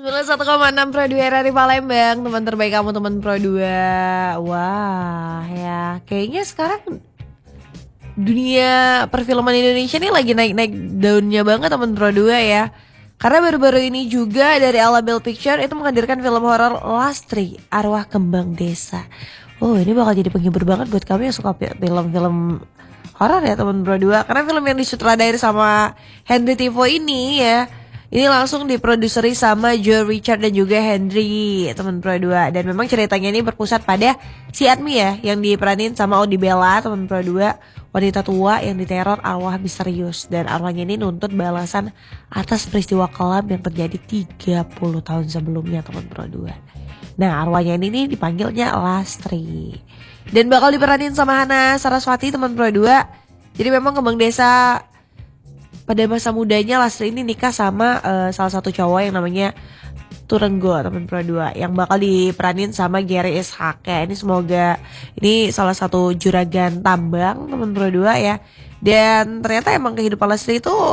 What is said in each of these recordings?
91,6 Pro 2 RRI Palembang, teman terbaik kamu teman Pro 2. Wah ya, kayaknya sekarang dunia perfilman Indonesia nih lagi naik-naik daunnya banget teman Pro 2 ya. Karena baru-baru ini juga dari Alabel Picture itu menghadirkan film horor Lastri, Arwah Kembang Desa. Oh, ini bakal jadi penghibur banget buat kamu yang suka film-film horor ya teman Pro 2. Karena film yang disutradarai sama Henry Tivo ini ya, ini langsung diproduseri sama Joe Richard dan juga Henry, teman Pro 2. Dan memang ceritanya ini berpusat pada si Admi ya, yang diperanin sama Odi Bella, teman Pro 2. Wanita tua yang diteror arwah misterius. Dan arwahnya ini nuntut balasan atas peristiwa kelam yang terjadi 30 tahun sebelumnya, teman Pro 2. Nah, arwahnya ini dipanggilnya Lastri. Dan bakal diperanin sama Hana Saraswati, teman Pro 2. Jadi memang Kembang Desa pada masa mudanya Lastri ini nikah sama salah satu cowok yang namanya Turenggo, teman Pro 2, yang bakal diperanin sama Gary Ishak ya. Ini semoga ini salah satu juragan tambang, teman Pro 2 ya. Dan ternyata emang kehidupan Lastri itu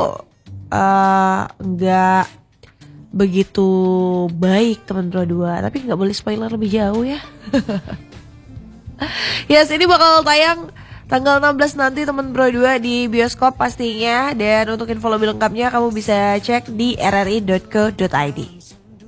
nggak begitu baik, teman Pro 2. Tapi nggak boleh spoiler lebih jauh ya. Yes, ini bakal tayang tanggal 16 nanti teman Pro 2 di bioskop pastinya. Dan untuk info lebih lengkapnya kamu bisa cek di rri.co.id.